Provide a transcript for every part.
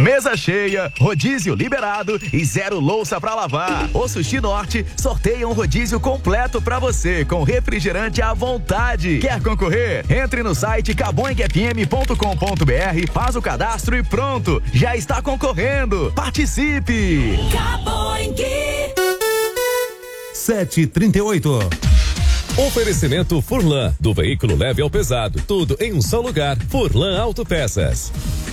Mesa cheia, rodízio liberado e zero louça pra lavar. O Sushi Norte sorteia um rodízio completo pra você, com refrigerante à vontade. Quer concorrer? Entre no site caboingfm.com.br, faz o cadastro e pronto, já está concorrendo. Participe! Caboing. 7h38. Oferecimento Furlan, do veículo leve ao pesado, tudo em um só lugar. Furlan Autopeças.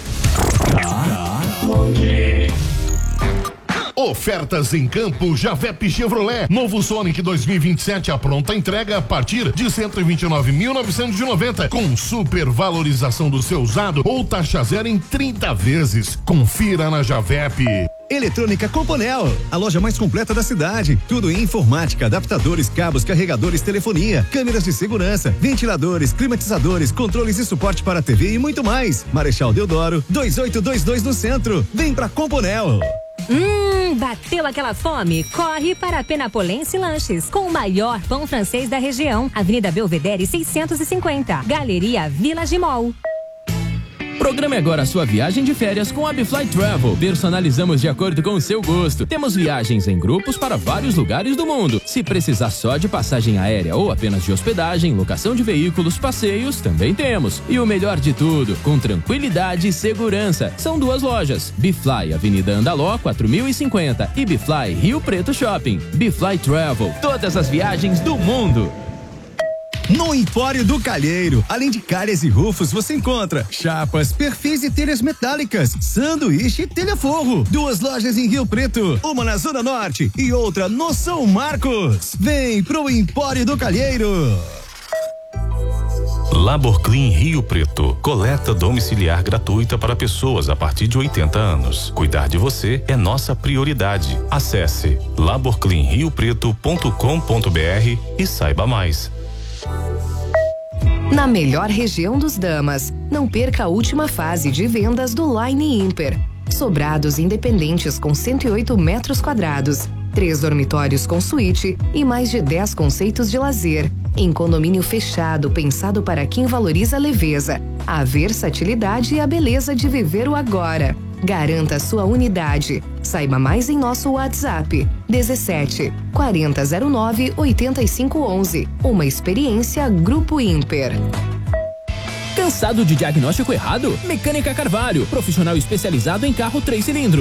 Ofertas em campo Javep Chevrolet. Novo Sonic 2027 à pronta entrega a partir de 129.990, com super valorização do seu usado ou taxa zero em 30 vezes. Confira na Javep. Eletrônica Componel, a loja mais completa da cidade. Tudo em informática, adaptadores, cabos, carregadores, telefonia, câmeras de segurança, ventiladores, climatizadores, controles e suporte para TV e muito mais. Marechal Deodoro, 2822 no centro. Vem pra Componel. Bateu aquela fome? Corre para a Penapolense Lanches, com o maior pão francês da região. Avenida Belvedere 650, Galeria Village Mall. Programe agora a sua viagem de férias com a Bifly Travel. Personalizamos de acordo com o seu gosto. Temos viagens em grupos para vários lugares do mundo. Se precisar só de passagem aérea ou apenas de hospedagem, locação de veículos, passeios, também temos. E o melhor de tudo, com tranquilidade e segurança. São duas lojas, Bifly Avenida Andaló 4050 e Bifly Rio Preto Shopping. Bifly Travel, todas as viagens do mundo. No Empório do Calheiro, além de calhas e rufos, você encontra chapas, perfis e telhas metálicas, sanduíche e telha-forro. Duas lojas em Rio Preto, uma na Zona Norte e outra no São Marcos. Vem pro Empório do Calheiro. Laborclean Rio Preto, coleta domiciliar gratuita para pessoas a partir de 80 anos. Cuidar de você é nossa prioridade. Acesse laborcleanriopreto.com.br e saiba mais. Na melhor região dos Damas, não perca a última fase de vendas do Line Imper. Sobrados independentes com 108 metros quadrados, 3 dormitórios com suíte e mais de 10 conceitos de lazer. Em condomínio fechado, pensado para quem valoriza a leveza, a versatilidade e a beleza de viver o agora. Garanta sua unidade. Saiba mais em nosso WhatsApp 17 4009 8511. Uma experiência Grupo Imper. Cansado de diagnóstico errado? Mecânica Carvalho, profissional especializado em carro 3 cilindros.